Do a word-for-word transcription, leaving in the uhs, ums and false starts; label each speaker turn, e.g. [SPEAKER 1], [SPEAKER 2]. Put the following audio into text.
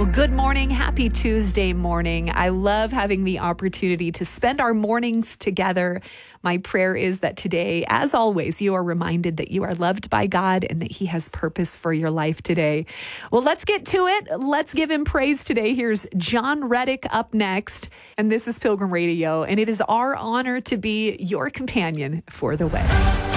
[SPEAKER 1] Well, good morning. Happy Tuesday morning. I love having the opportunity to spend our mornings together. My prayer is that today, as always, you are reminded that you are loved by God and that He has purpose for your life today. Well, let's get to it. Let's give Him praise today. Here's John Reddick up next. And this is Pilgrim Radio. And it is our honor to be your companion for the way.